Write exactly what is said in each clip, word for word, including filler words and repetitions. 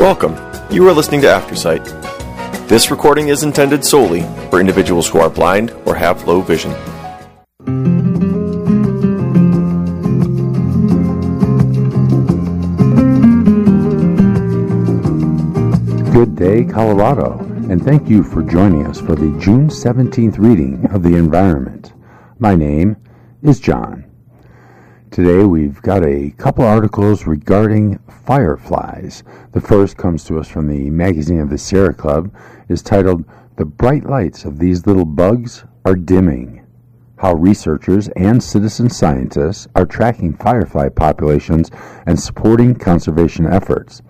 Welcome. You are listening to Aftersight. This recording is intended solely for individuals who are blind or have low vision. Good day, Colorado, and thank you for joining us for the June seventeenth reading of the Environment. My name is John. Today we've got a couple articles regarding fireflies. The first comes to us from the magazine of the Sierra Club, is titled, "The Bright Lights of These Little Bugs Are Dimming: How Researchers and Citizen Scientists Are Tracking Firefly Populations and Supporting Conservation Efforts."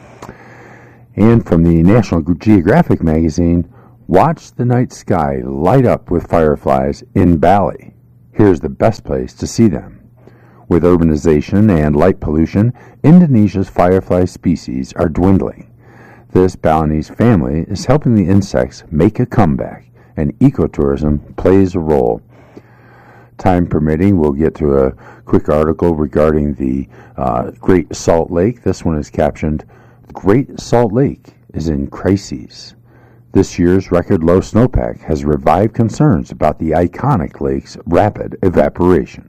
And from the National Geographic magazine, "Watch the night sky light up with fireflies in Bali. Here's the best place to see them." With urbanization and light pollution, Indonesia's firefly species are dwindling. This Balinese family is helping the insects make a comeback, and ecotourism plays a role. Time permitting, we'll get to a quick article regarding the uh, Great Salt Lake. This one is captioned, "Great Salt Lake is in crises. This year's record low snowpack has revived concerns about the iconic lake's rapid evaporation."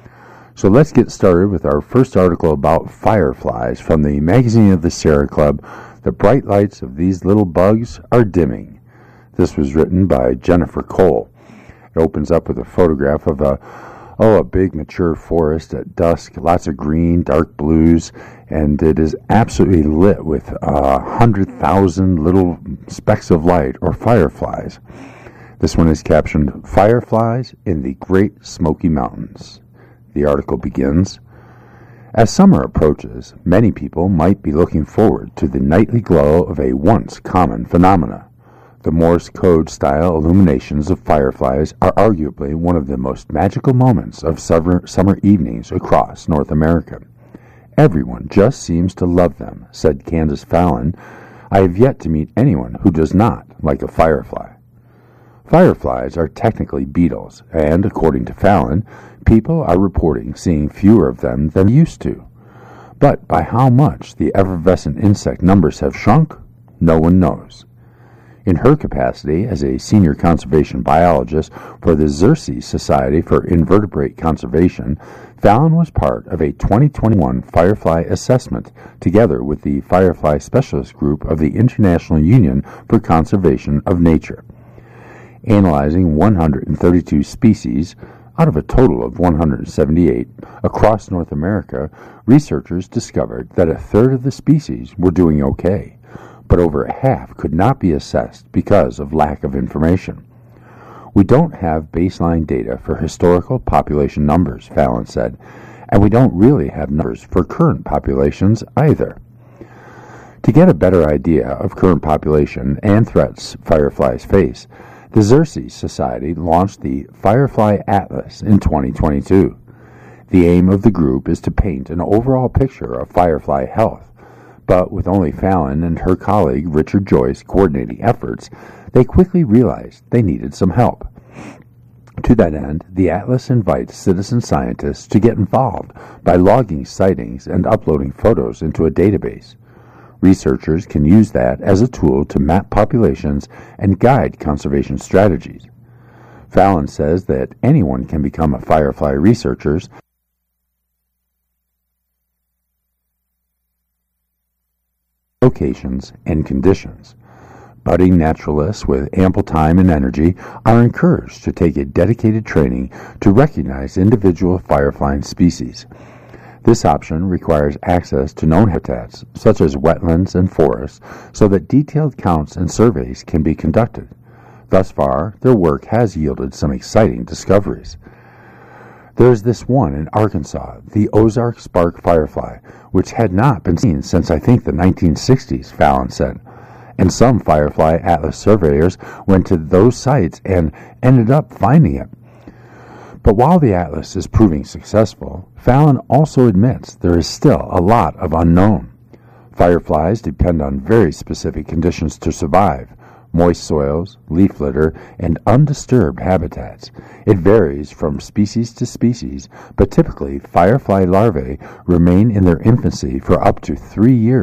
So let's get started with our first article about fireflies from the magazine of the Sierra Club. "The bright lights of these little bugs are dimming." This was written by Jennifer Cole. It opens up with a photograph of a oh a big mature forest at dusk, lots of green, dark blues, and it is absolutely lit with a hundred thousand little specks of light, or fireflies. This one is captioned, "Fireflies in the Great Smoky Mountains." The article begins, "As summer approaches, many people might be looking forward to the nightly glow of a once common phenomena. The Morse code-style illuminations of fireflies are arguably one of the most magical moments of summer, summer evenings across North America. Everyone just seems to love them," said Candace Fallon. "I have yet to meet anyone who does not like a firefly." Fireflies are technically beetles, and according to Fallon, people are reporting seeing fewer of them than used to. But by how much the effervescent insect numbers have shrunk, no one knows. In her capacity as a senior conservation biologist for the Xerces Society for Invertebrate Conservation, Fallon was part of a twenty twenty-one firefly assessment together with the Firefly Specialist Group of the International Union for Conservation of Nature. Analyzing one hundred thirty-two species out of a total of one hundred seventy-eight across North America, researchers discovered that a third of the species were doing okay, but over half could not be assessed because of lack of information. "We don't have baseline data for historical population numbers," Fallon said, "and we don't really have numbers for current populations either." To get a better idea of current population and threats fireflies face, the Xerces Society launched the Firefly Atlas in twenty twenty-two. The aim of the group is to paint an overall picture of firefly health, but with only Fallon and her colleague Richard Joyce coordinating efforts, they quickly realized they needed some help. To that end, the Atlas invites citizen scientists to get involved by logging sightings and uploading photos into a database. Researchers can use that as a tool to map populations and guide conservation strategies. Fallon says that anyone can become a firefly researcher, locations and conditions. Budding naturalists with ample time and energy are encouraged to take a dedicated training to recognize individual firefly species. This option requires access to known habitats, such as wetlands and forests, so that detailed counts and surveys can be conducted. Thus far, their work has yielded some exciting discoveries. There is this one in Arkansas, the Ozark Spark Firefly, which had not been seen since I think the nineteen sixties, Fallon said. And some Firefly Atlas surveyors went to those sites and ended up finding it. But while the Atlas is proving successful, Fallon also admits there is still a lot of unknown. Fireflies depend on very specific conditions to survive: moist soils, leaf litter, and undisturbed habitats. It varies from species to species, but typically firefly larvae remain in their infancy for up to three years,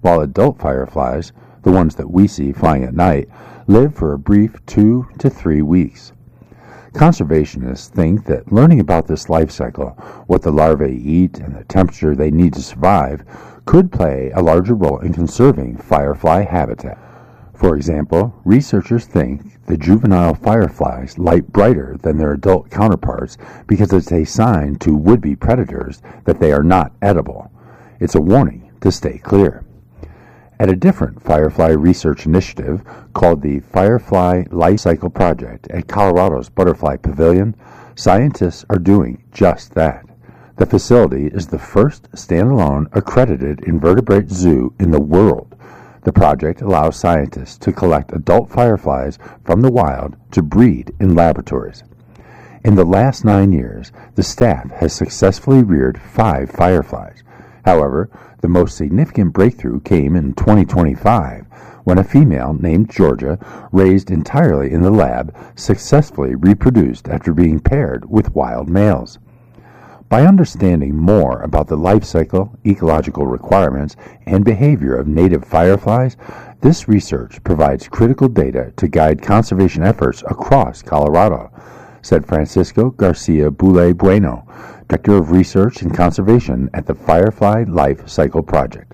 while adult fireflies, the ones that we see flying at night, live for a brief two to three weeks. Conservationists think that learning about this life cycle, what the larvae eat, and the temperature they need to survive, could play a larger role in conserving firefly habitat. For example, researchers think the juvenile fireflies light brighter than their adult counterparts because it's a sign to would-be predators that they are not edible. It's a warning to stay clear. At a different firefly research initiative called the Firefly Life Cycle Project at Colorado's Butterfly Pavilion, scientists are doing just that. The facility is the first standalone accredited invertebrate zoo in the world. The project allows scientists to collect adult fireflies from the wild to breed in laboratories. In the last nine years, the staff has successfully reared five fireflies. However, the most significant breakthrough came in twenty twenty-five, when a female named Georgia, raised entirely in the lab, successfully reproduced after being paired with wild males. By understanding more about the life cycle, ecological requirements, and behavior of native fireflies, this research provides critical data to guide conservation efforts across Colorado, said Francisco Garcia Boulay Bueno, Director of Research and Conservation at the Firefly Life Cycle Project.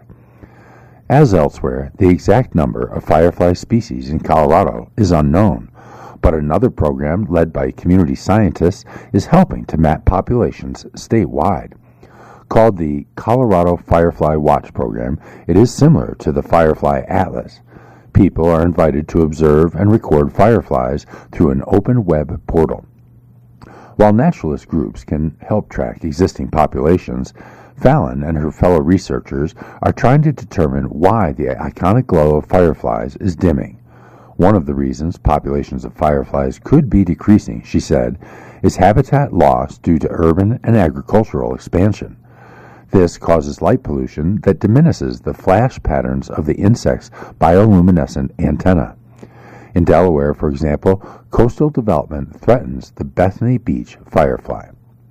As elsewhere, the exact number of firefly species in Colorado is unknown, but another program led by community scientists is helping to map populations statewide. Called the Colorado Firefly Watch Program, it is similar to the Firefly Atlas. People are invited to observe and record fireflies through an open web portal. While naturalist groups can help track existing populations, Fallon and her fellow researchers are trying to determine why the iconic glow of fireflies is dimming. One of the reasons populations of fireflies could be decreasing, she said, is habitat loss due to urban and agricultural expansion. This causes light pollution that diminishes the flash patterns of the insect's bioluminescent antenna. In Delaware, for example, coastal development threatens the Bethany Beach firefly.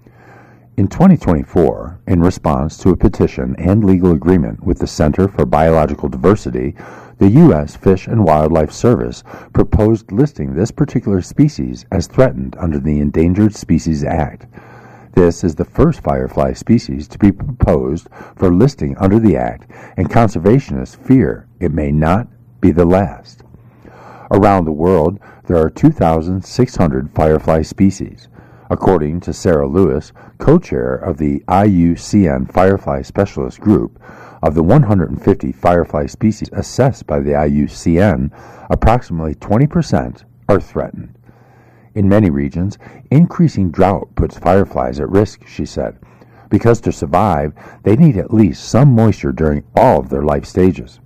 In twenty twenty-four, in response to a petition and legal agreement with the Center for Biological Diversity, the U S Fish and Wildlife Service proposed listing this particular species as threatened under the Endangered Species Act. This is the first firefly species to be proposed for listing under the Act, and conservationists fear it may not be the last. Around the world, there are two thousand six hundred firefly species. According to Sarah Lewis, co-chair of the I U C N Firefly Specialist Group, of the one hundred fifty firefly species assessed by the I U C N, approximately twenty percent are threatened. In many regions, increasing drought puts fireflies at risk, she said. Because to survive, they need at least some moisture during all of their life stages.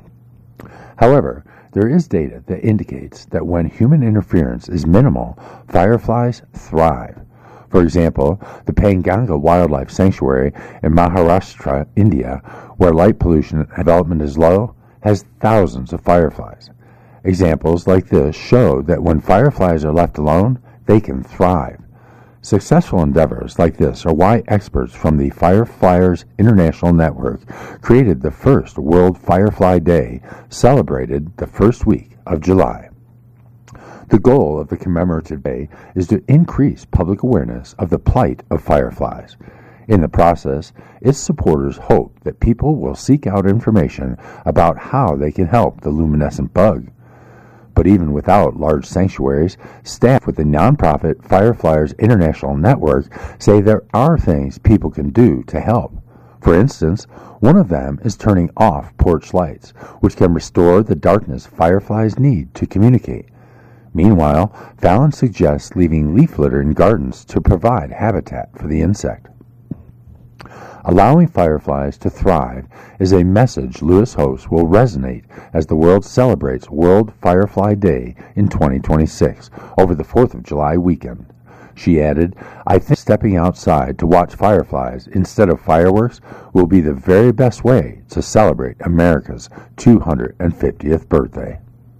However, there is data that indicates that when human interference is minimal, fireflies thrive. For example, the Panganga Wildlife Sanctuary in Maharashtra, India, where light pollution and development is low, has thousands of fireflies. Examples like this show that when fireflies are left alone, they can thrive. Successful endeavors like this are why experts from the Firefliers International Network created the first World Firefly Day, celebrated the first week of July. The goal of the commemorative day is to increase public awareness of the plight of fireflies. In the process, its supporters hope that people will seek out information about how they can help the luminescent bug. But even without large sanctuaries, staff with the nonprofit Firefliers International Network say there are things people can do to help. For instance, one of them is turning off porch lights, which can restore the darkness fireflies need to communicate. Meanwhile, Fallon suggests leaving leaf litter in gardens to provide habitat for the insect. Allowing fireflies to thrive is a message Lewis hopes will resonate as the world celebrates World Firefly Day in twenty twenty-six over the fourth of July weekend. She added, "I think stepping outside to watch fireflies instead of fireworks will be the very best way to celebrate America's two hundred fiftieth birthday."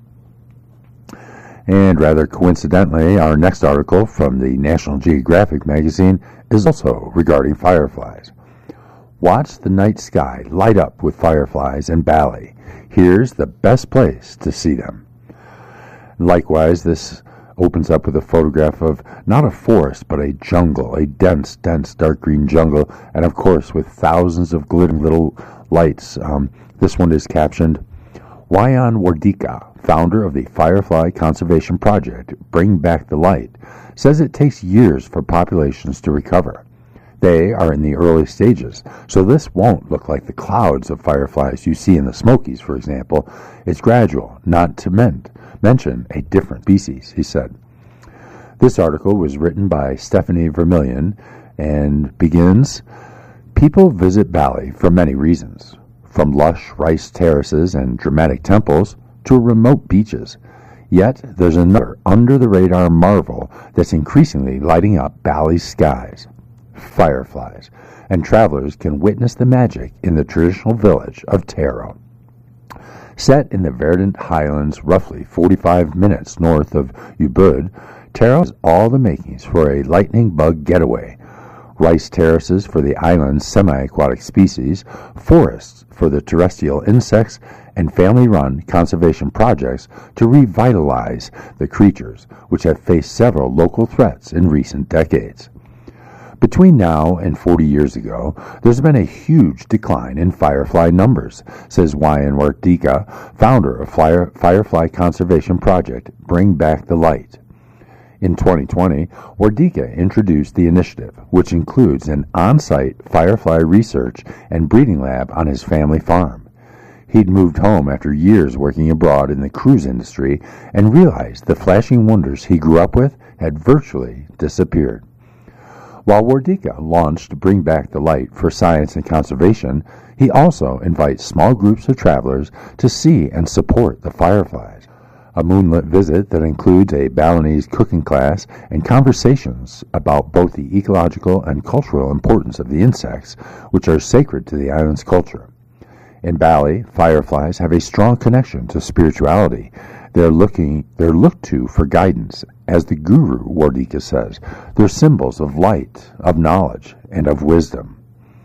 And rather coincidentally, our next article from the National Geographic magazine is also regarding fireflies. Watch the night sky light up with fireflies in Bali. Here's the best place to see them. Likewise, this opens up with a photograph of not a forest, but a jungle, a dense, dense dark green jungle, and of course with thousands of glittering little lights. Um, this one is captioned, Wayan Wardika, founder of the Firefly Conservation Project, Bring Back the Light, says it takes years for populations to recover. They are in the early stages, so this won't look like the clouds of fireflies you see in the Smokies, for example. It's gradual, not to men- mention a different species, he said. This article was written by Stephanie Vermillion and begins, People visit Bali for many reasons, from lush rice terraces and dramatic temples to remote beaches. Yet there's another under-the-radar marvel that's increasingly lighting up Bali's skies. Fireflies, and travelers can witness the magic in the traditional village of Taro. Set in the verdant highlands roughly forty-five minutes north of Ubud, Taro has all the makings for a lightning bug getaway. Rice terraces for the island's semi-aquatic species, forests for the terrestrial insects, and family-run conservation projects to revitalize the creatures which have faced several local threats in recent decades. Between now and forty years ago, there's been a huge decline in firefly numbers, says Wayan Wardika, founder of Fire, Firefly Conservation Project, Bring Back the Light. In twenty twenty, Wardika introduced the initiative, which includes an on-site firefly research and breeding lab on his family farm. He'd moved home after years working abroad in the cruise industry and realized the flashing wonders he grew up with had virtually disappeared. While Wardika launched Bring Back the Light for science and conservation, he also invites small groups of travelers to see and support the fireflies. A moonlit visit that includes a Balinese cooking class and conversations about both the ecological and cultural importance of the insects, which are sacred to the island's culture. In Bali, fireflies have a strong connection to spirituality. They're looking, they're looked to for guidance. As the guru, Wardika says, they're symbols of light, of knowledge, and of wisdom.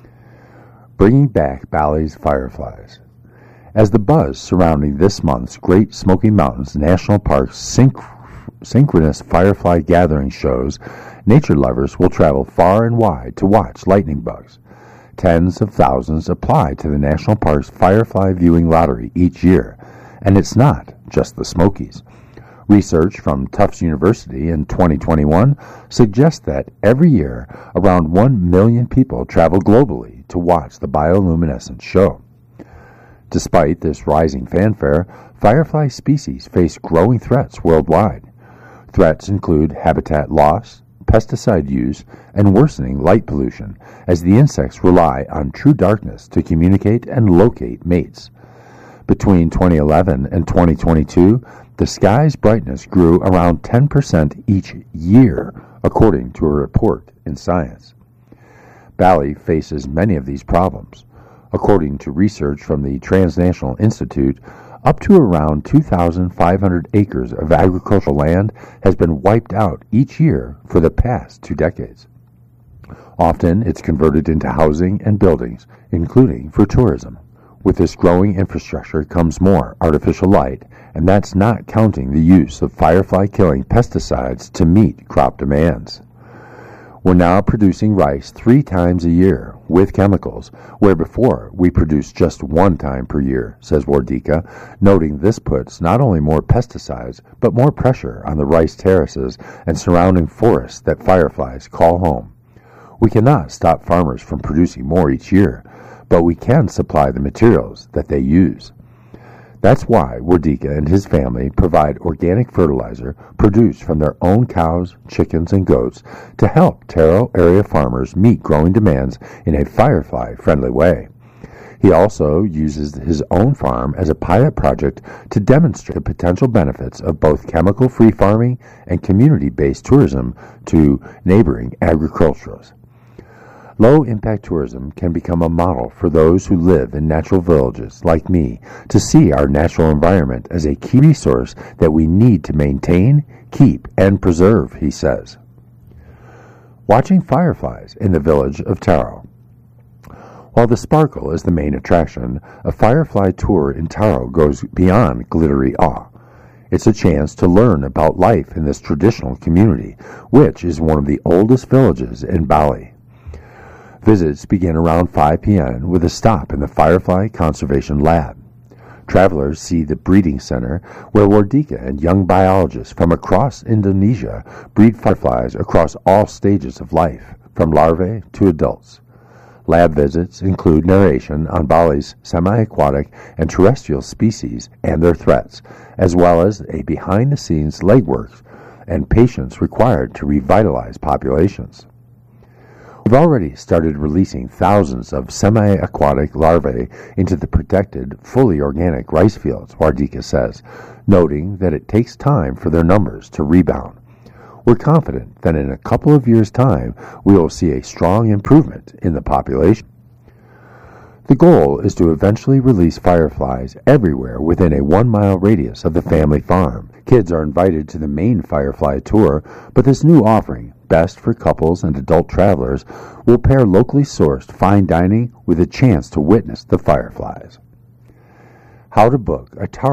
Bringing back Bali's fireflies. As the buzz surrounding this month's Great Smoky Mountains National Park's synch- synchronous firefly gathering shows, nature lovers will travel far and wide to watch lightning bugs. Tens of thousands apply to the national park's firefly viewing lottery each year, and it's not just the Smokies. Research from Tufts University in twenty twenty-one suggests that every year around one million people travel globally to watch the bioluminescent show. Despite this rising fanfare, firefly species face growing threats worldwide. Threats include habitat loss, pesticide use, and worsening light pollution, as the insects rely on true darkness to communicate and locate mates. Between twenty eleven and twenty twenty-two, the sky's brightness grew around ten percent each year, according to a report in Science. Bali faces many of these problems. According to research from the Transnational Institute, up to around two thousand five hundred acres of agricultural land has been wiped out each year for the past two decades. Often it's converted into housing and buildings, including for tourism. With this growing infrastructure comes more artificial light, and that's not counting the use of firefly-killing pesticides to meet crop demands. We're now producing rice three times a year with chemicals, where before we produced just one time per year, says Wardika, noting this puts not only more pesticides, but more pressure on the rice terraces and surrounding forests that fireflies call home. We cannot stop farmers from producing more each year, but we can supply the materials that they use. That's why Wardika and his family provide organic fertilizer produced from their own cows, chickens, and goats to help Taro area farmers meet growing demands in a firefly-friendly way. He also uses his own farm as a pilot project to demonstrate the potential benefits of both chemical-free farming and community-based tourism to neighboring agriculturists. Low-impact tourism can become a model for those who live in natural villages like me to see our natural environment as a key resource that we need to maintain, keep, and preserve, he says. Watching fireflies in the village of Taro. While the sparkle is the main attraction, a firefly tour in Taro goes beyond glittery awe. It's a chance to learn about life in this traditional community, which is one of the oldest villages in Bali. Visits begin around five p.m. with a stop in the Firefly Conservation Lab. Travelers see the breeding center where Wardika and young biologists from across Indonesia breed fireflies across all stages of life, from larvae to adults. Lab visits include narration on Bali's semi-aquatic and terrestrial species and their threats, as well as a behind-the-scenes legwork and patience required to revitalize populations. We've already started releasing thousands of semi-aquatic larvae into the protected, fully organic rice fields, Wardika says, noting that it takes time for their numbers to rebound. We're confident that in a couple of years' time, we will see a strong improvement in the population. The goal is to eventually release fireflies everywhere within a one-mile radius of the family farm. Kids are invited to the main firefly tour, but this new offering, best for couples and adult travelers, will pair locally sourced fine dining with a chance to witness the fireflies. How to book a Taro